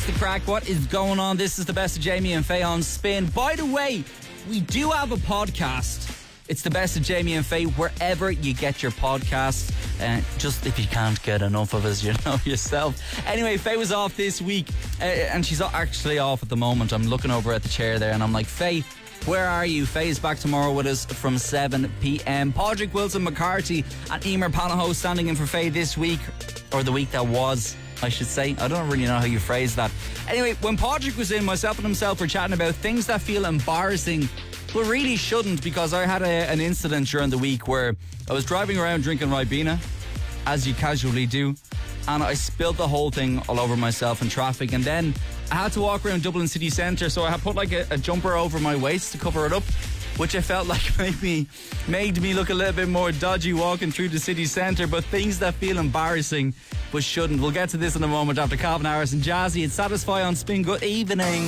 the crack? What is going on? This is the best of Jamie and Faye on Spin. By the way, we do have a podcast. It's the best of Jamie and Faye wherever you get your podcasts. Just if you can't get enough of us, you know yourself. Anyway, Faye was off this week, and she's actually off at the moment. I'm looking over at the chair there, and I'm like, Faye, where are you? Faye's back tomorrow with us from 7 p.m. Padraig Wilson McCarthy and Emer Panaho standing in for Faye this week, or the week that was, I should say. I don't really know how you phrase that. Anyway, when Padraig was in, myself and himself were chatting about things that feel embarrassing, but really shouldn't, because I had an incident during the week where I was driving around drinking Ribena, as you casually do, and I spilled the whole thing all over myself in traffic, and then I had to walk around Dublin city centre, so I had put like a jumper over my waist to cover it up, which I felt like made me look a little bit more dodgy walking through the city centre. But things that feel embarrassing but shouldn't. We'll get to this in a moment after Calvin Harris and Jazzy. It's Satisfy on Spin. Good evening.